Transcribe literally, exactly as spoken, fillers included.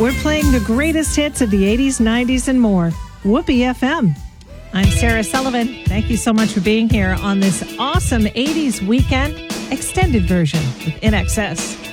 We're playing the greatest hits of the eighties, nineties, and more. Whoopee F M. I'm Sarah Sullivan. Thank you so much for being here on this awesome eighties weekend extended version with I N X S.